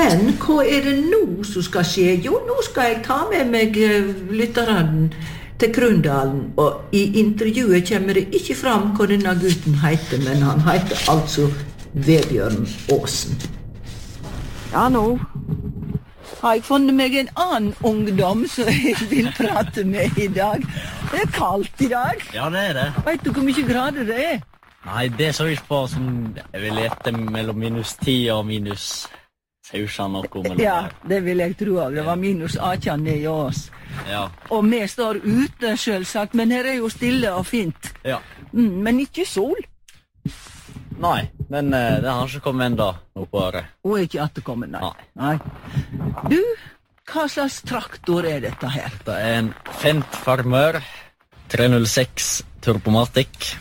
Men hva det nå som skal skje? Jo, nå skal jeg ta med meg lytteren til Krundalen, og i intervjuet kommer det ikke fram hva denne gutten heter, men han heter altså Vebjørn Aasen. Ja, nå har jeg funnet meg en annen ungdom som jeg vil prate med i dag. Det kaldt i dag. Ja, det det. Vet du hvor mye grader det Nei, det så jeg ikke på som jeg vil lete mellom -10 og minus 16 og noe. Ja, det vil jeg tro av. Det var minus 18 ned i oss. Ja. Og vi står ute, selvsagt, men her jo stille og fint. Ja. Men ikke sol. Nei, men det har ikke kommet enda noe på året. Og ikke etterkommet, nei. Du, hva slags traktor dette her? Det en Fendt Farmer 306 Turbomatic.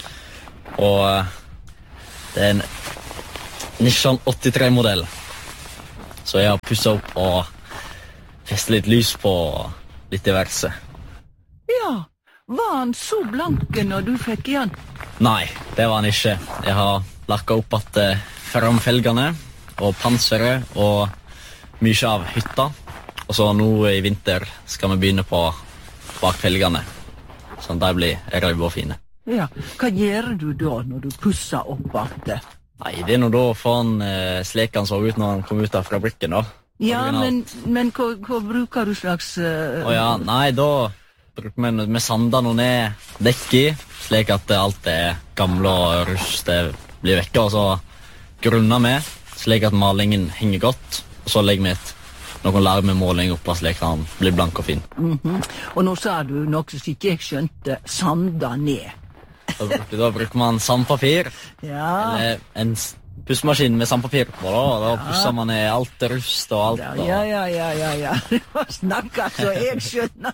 Og det en Nissan 83-modell. Så jeg har pusset opp og festet litt lys på litt diverse. Ja, var han så blanke når du fikk igjen? Nei, det var han ikke. Jeg har lakket opp at framfelgene og panseret og mye av hytta. Og så nå i vinter skal vi begynne på bakfelgene. Sånn at de blir røde og fine. Ja, hva gjør du da når du pusser opp alt det? Nei, det nå da for han slik han så ut når han kom ut av fabrikken da. Ja, men hva bruker du slags... Åja, nei, da bruker vi sander noe ned dekk i, slik at alt det gamle og rust det blir vekke, og så grunner vi, slik at malingen henger godt, og så legger vi noen larmemåling opp, slik at han blir blank og fin. Og nå sa du noe som ikke jeg skjønte, sander ned. Da bruker man sandpapir, Ja. eller en pussemaskin med sandpapir på, da pusser man ned alt rust og alt. Ja. Det var snakket så jeg skjønner.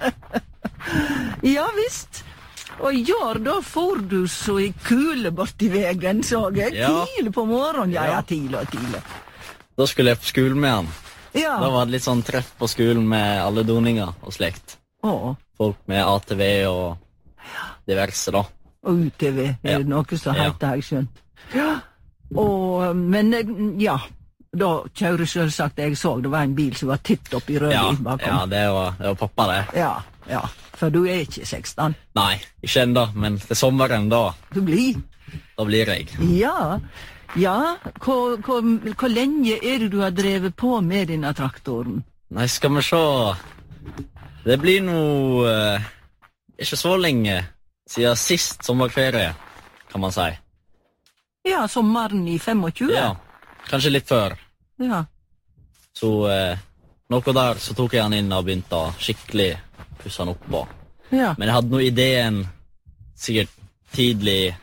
Ja, visst. Og i år da får du så i kule bort i vegen, så jeg. Ja. Tidlig på morgenen, ja, tidlig. Da skulle jeg på skolen med han. Ja. Da var det litt sånn treff på skolen med alle doninger og slekt. Å, Folk med ATV og diverse da. og UTV, Ja. det noe som Ja. heter, har jeg skjønt. Ja, men ja, da kjører selvsagt, jeg så, det var en bil som var titt opp i rød bakom. Ja, det var pappa det. Ja, for du ikke 16. Nei, ikke enda, men til sommeren da Du blir. blir jeg. Ja, hvor lenge det du har drevet på med denne traktoren? Nei, skal vi se. Det blir noe ikke så lenge siden sist sommerferie, kan man si. Ja, sommeren i 25? Ja, kanskje litt før. Ja. Så noe der så tok jeg han inn og begynte å skikkelig pusse han opp på. Ja. Men jeg hadde noe ideen sikkert tidlig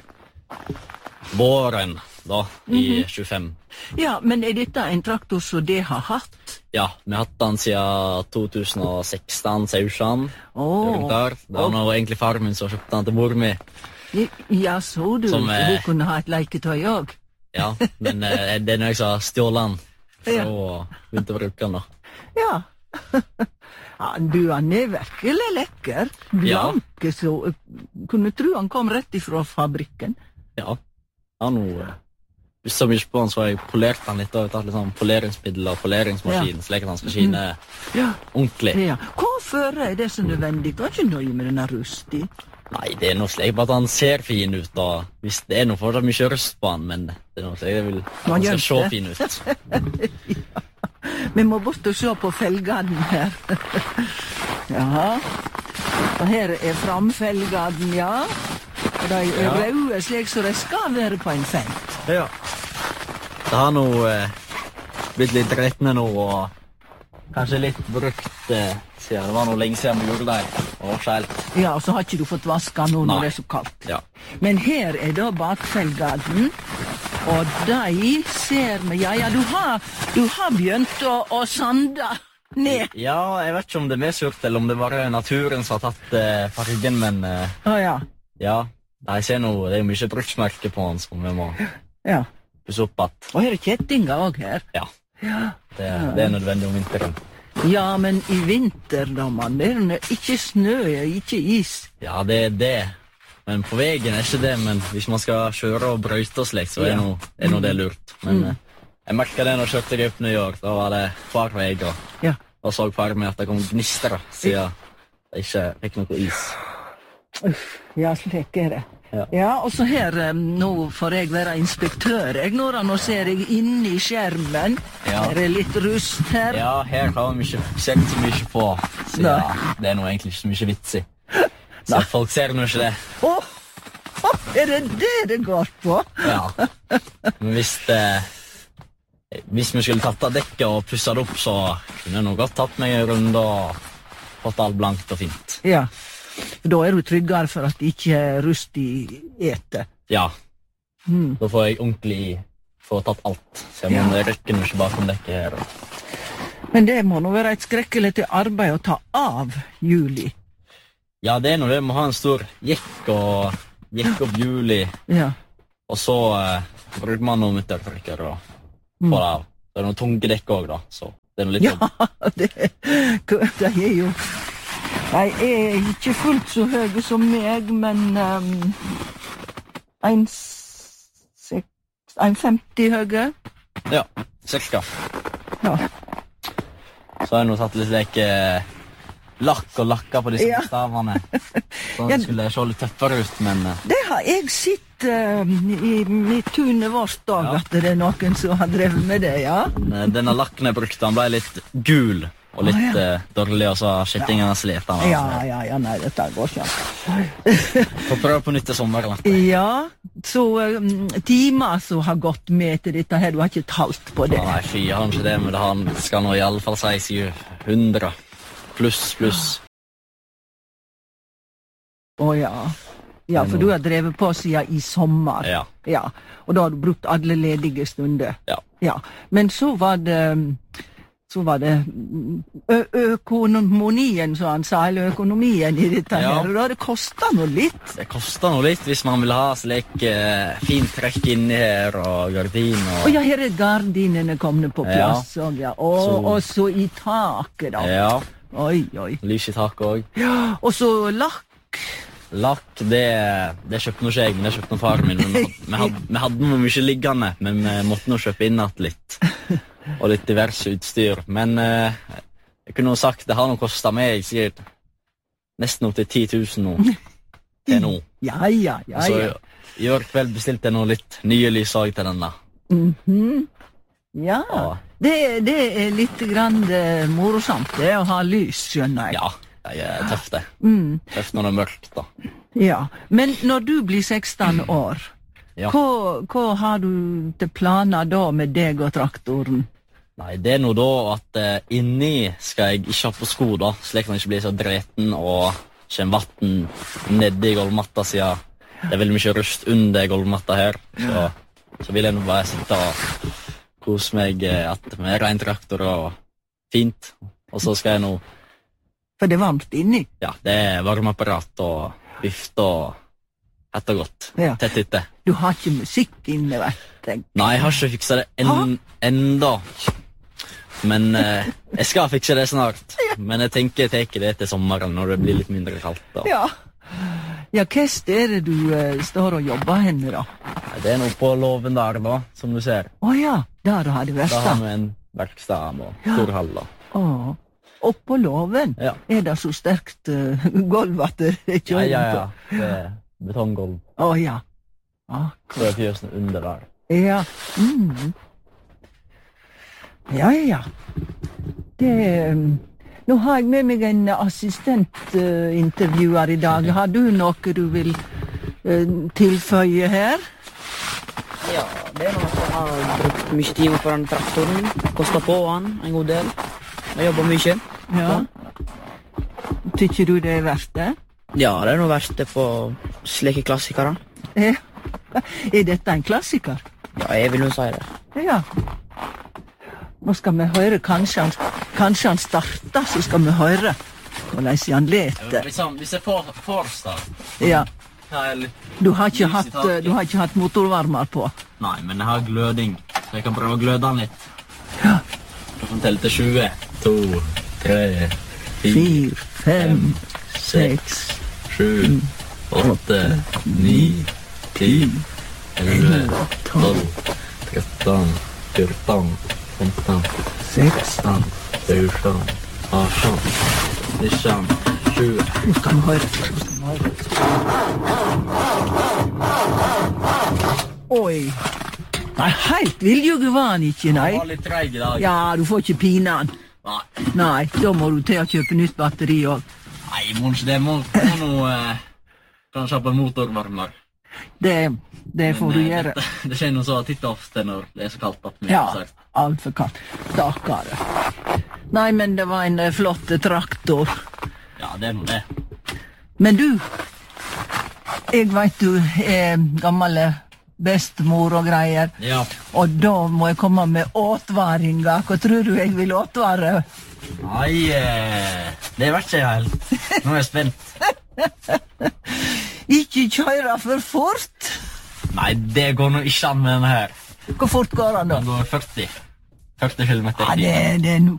våren da, i 25. Ja, men dette en traktor som det har hatt? Ja, vi har hatt den siden 2016, Sausjan. Rundt der. Det var nå egentlig far min som kjøpte den til mor mi. Ja, så du, Som, hun kunne ha et leketøy også. Ja, men det er når jeg sa stjålet den, Ja. så begynte å bruke den da. Ja. Ja, du, han virkelig lekker. Ja. Blanke, så kunne tro han kom rett ifra fabrikken. Ja, han nå så mye på han, så har jeg polert den litt, og tatt litt sånn poleringsmiddel og poleringsmaskin, slik at han skal skine Ja. ordentlig. Ja. Hvorfor det så nødvendig? Du er ikke nøye med denne rust i? Nei, det er noe slik på at han ser fin ut, og hvis det er noe fortsatt mye røst på han, men det er noe slik, han skal se gjør fin ut. Vi må bort og se på felgene her. Ja. Og her framfelgene, ja. Og de røde slik så de skal være på en Fendt. Ja. Det har nå blitt litt rettende nå, og kanskje litt brukt siden det var noe lenge siden vi gjorde det, og skjelt. Ja, og så har ikke du fått vaska nå når Nei. det er så kaldt. Ja. Men her da bakfelgene, og de ser vi, ja, du har begynt å sande ned. Ja, jeg vet ikke om det er medsurt, eller om det bare er naturen som har tatt fargen, men Ja. ja, jeg ser nå, det er jo mye bruksmerke på han som vi må Ja. pusse opp at, Og her kjettinger også her. ja, Ja. det er nødvendig om vinteren. Ja, men i vinter, da, mann, det ikke snø, ikke is. Ja, det er det. Men på veien er ikke det, men hvis man skal kjøre og brøyte og slik, så er nå det lurt. Men Jeg merket det når jeg kjørte opp New York. Da var det hver vei, og så for meg at det kom gnister, siden jeg ikke fikk noe is. Ja, slik det. Ja, og så her, nå får jeg være inspektør. Nå ser jeg inne i skjermen. Her litt rust her. Ja, her har vi ikke sett så mye på, siden det noe egentlig ikke så mye vits i. Så folk ser nå ikke det. Er det går på? Ja, men hvis vi skulle tatt av dekket og pusset det opp, så kunne jeg nok godt tatt meg en runde og fått alt blankt og fint. Ja, da du tryggere for at det ikke er rust i etet. Ja, da får jeg ordentlig få tatt alt, så jeg må rykke noe ikke bakom dekket her. Men det må nå være et skrekkelig til arbeid å ta av Julie. Ja, det er noe det. Vi må ha en stor jekk opp Julie, og så bruker man noen muttertrykker og få det av. Det er noen tunge dekk også, da, så det er noe litt jobb. Ja, det er jo... Jeg er ikke fullt så høy som meg, men 1,50 høye. Ja, cirka. Ja. Så har jeg nå tatt litt lakk og lakka på disse stavene. Så skulle jeg se litt tøffere ut, men... Det har jeg sett i mitt tunet vårt dag, at det er noen som har drevet med det, Denne lakken jeg brukte, han ble litt gul og litt dårlig, og så har skittingene slet han. Ja, nei, dette går ikke. Får prøve på nytt til sommeren. Ja, så timer som har gått med til dette her, du har ikke talt på det. Nei, fy, jeg har ikke det, men det skal nå i alle fall si 700 pluss. Ja, for du har drevet på siden i sommer. Ja. Og da har du brukt alle ledige stunder. Ja. Men så var det økonomien, så han sa, eller økonomien i dette her, og da det kostet noe litt. Det kostet noe litt hvis man vil ha slik fint trekk inni her, og gardin. Ja, her er gardinene kommet på plass, og så i taket da. Ja. Oi. Lys i taket også. Ja, og så lakk. Lakk, det kjøpte noe ikke jeg, men det kjøpte noe faren min. Vi hadde noe mye liggende, men vi måtte nå kjøpe innat litt. Og litt diverse utstyr. Men jeg kunne jo sagt, det har noe kostet meg, sikkert nesten opp til 10 000 nå. Til nå. Ja. Så i år kveld bestilte jeg noe litt nye lysag til denne. Ja, det er litt grann morosamt det å ha lys, skjønner jeg. Ja, det er tøft det. Tøft når det er mørkt da. Ja, men når du blir 16 år, hva har du til planer da med deg og traktoren? Nei, det er nå da at inni skal jeg ikke ha på sko da, slik at den ikke blir så dreten og kommer vatten nede i gulvmatta, siden det er veldig mye rust under gulvmatta her. Så vil jeg nå bare sitte og kose meg med ren traktor og fint. Og så skal jeg nå... For det er varmt inni? Ja, det er varmeapparat og vift og hett og godt. Tett ute. Du har ikke musikk inne, vet jeg. Nei, jeg har ikke fikset det enda. Men jeg skal fikse det snart. Men jeg tenker jeg tar det til sommeren når det blir litt mindre kaldt da. Ja, hva er det du står og jobber henne da? Det er noe på låven der da, som du ser. Ja, der har det vært da. Da har vi en verkstad og stor hall da. Og på låven er det så sterkt gulv at det er kjøring på. Ja, det er betonggulv. Ja. Så er fjøsene under der. Ja. Ja. Nå har jeg med meg en assistentintervjuer i dag. Har du noe du vil tilføye her? Ja, det er noe jeg har brukt mye timer på den traktoren. Kostet på han en god del. Jeg jobber mye. Ja. Tykker du det er verdt det? Ja, det er noe verdt det på slike klassikere. Er dette en klassiker? Ja, jeg vil jo si det. Ja. Nå skal vi høre, kanskje han starter, så skal vi høre hvordan han leter. Hvis jeg får start. Ja. Du har ikke hatt motorvarmer på? Nei, men jeg har gløding, så jeg kan prøve å gløde den litt. Ja. Du kan telle til 20. 2, 3, 4, 5, 6, 7, 8, 9, 10, 11, 12, 13, 14, 15, 16, 17, 18, 19, 20. Nå skal vi høre. Oi. Nei, helt viljuge var han ikke, nei. Han var litt treig i dag. Ja, du får ikke pine han. Nei, Nei, da må du til å kjøpe nytt batteri også. nei, Mons, det må noe kanskje ha på en motorvarmer. Det får du gjøre. Det skjer noe så titt og ofte når det er så kaldt at vi Ja, har sagt. alt for kaldt. Stakkare. Nei, men det var en flott traktor. Ja, det er noe det. Men du, jeg vet du er gammel bestemor og greier, Ja. og da må jeg komme med åtvaringa. Hva tror du jeg vil åtvare? Nei, det vet ikke jeg helt. Nå er jeg spent. Ikke kjøre for fort. Nei, det går nå ikke an med denne her. Hvor fort går han da? Den går 40 kilometer i Ja, timen. det er